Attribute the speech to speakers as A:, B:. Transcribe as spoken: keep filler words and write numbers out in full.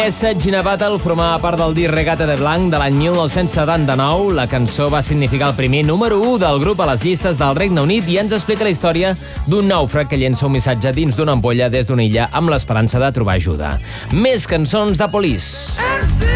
A: Message in a Battle formava part del disc Regata de Blanc de l'any mil nou-cents setanta-nou. La cançó va significar el primer número u del grup a les llistes del Regne Unit i ens explica la història d'un nàufrag que llença un missatge dins d'una ampolla des d'una illa amb l'esperança de trobar ajuda. Més cançons de Police.